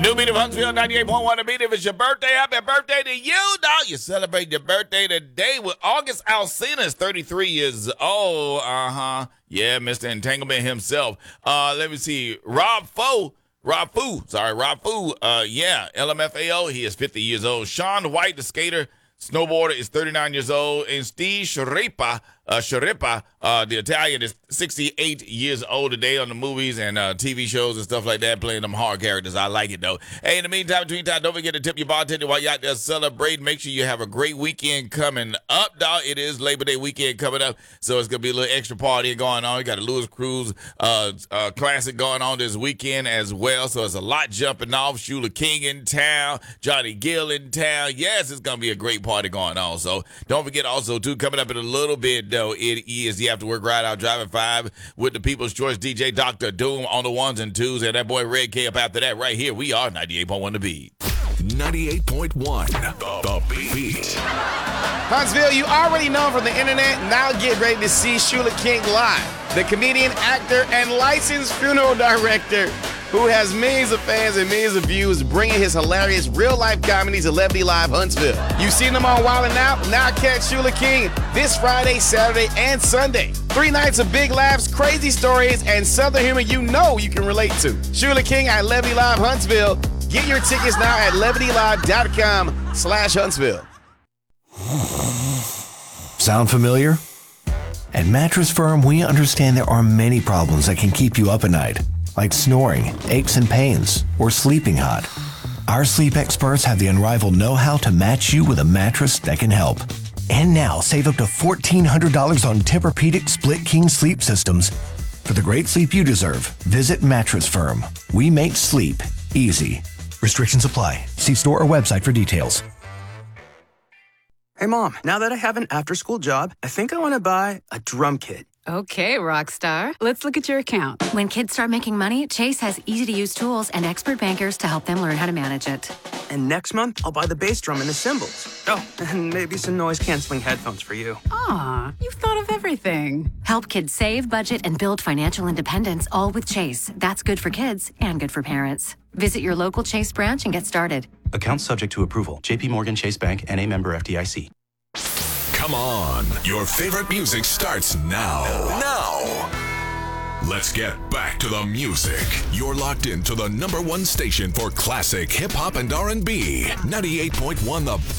New Beat of Huntsville, 98.1 The Beat. If it's your birthday, happy birthday to you, dog. You celebrate your birthday today with August Alsina, is 33 years old. Yeah, Mr. Entanglement himself. Let me see. Rob Fu. Yeah, LMFAO, he is 50 years old. Sean White, the skater, snowboarder, is 39 years old. And Steve Sciarippa, the Italian, is 68 years old today on the movies and TV shows and stuff like that, playing them hard characters. I like it, though. Hey, in the meantime, between time, don't forget to tip your bartender while you're out there celebrating. Make sure you have a great weekend coming up, dog. It is Labor Day weekend coming up, so it's going to be a little extra party going on. You got a Lewis Cruz Classic going on this weekend as well, so it's a lot jumping off. Shula King in town, Johnny Gill in town. Yes, it's going to be a great party going on. So don't forget also, too, coming up in a little bit, though, it is the After Work Ride Out Driving 5 with the People's Choice DJ Dr. Doom on the ones and twos, and that boy Red K up after that right here. We are 98.1 The Beat. 98.1 The Beat. Huntsville, you already know from the internet. Now get ready to see Shula King live. The comedian, actor, and licensed funeral director who has millions of fans and millions of views, bringing his hilarious real-life comedy to Levity Live Huntsville. You've seen him on Wild 'N Out. Now catch Shula King this Friday, Saturday, and Sunday. 3 nights of big laughs, crazy stories, and Southern humor you know you can relate to. Shula King at Levity Live Huntsville. Get your tickets now at levitylive.com/Huntsville. Sound familiar? At Mattress Firm, we understand there are many problems that can keep you up at night, like snoring, aches and pains, or sleeping hot. Our sleep experts have the unrivaled know-how to match you with a mattress that can help. And now, save up to $1,400 on Tempur-Pedic Split King sleep systems. For the great sleep you deserve, visit Mattress Firm. We make sleep easy. Restrictions apply. See store or website for details. Hey, Mom, now that I have an after-school job, I think I want to buy a drum kit. Okay, Rockstar. Let's look at your account. When kids start making money, Chase has easy-to-use tools and expert bankers to help them learn how to manage it. And next month, I'll buy the bass drum and the cymbals. Oh, and maybe some noise-canceling headphones for you. Aw, you've thought of everything. Help kids save, budget, and build financial independence, all with Chase. That's good for kids and good for parents. Visit your local Chase branch and get started. Account subject to approval. J.P. Morgan Chase Bank, N.A. member FDIC. Come on. Your favorite music starts now. Let's get back to the music. You're locked into the #1 station for classic hip-hop and R&B. 98.1 The